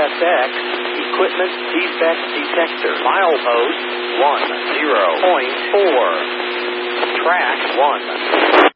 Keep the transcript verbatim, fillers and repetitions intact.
S X, equipment defect detector. Milepost one zero point four. Track one.